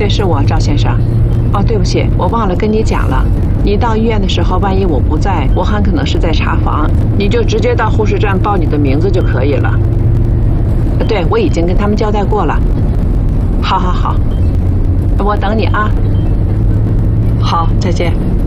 对，是我，赵先生。哦，对不起，我忘了跟你讲了。你到医院的时候，万一我不在，我很可能是在查房，你就直接到护士站报你的名字就可以了。对，我已经跟他们交代过了。好，好，好，我等你啊。好，再见。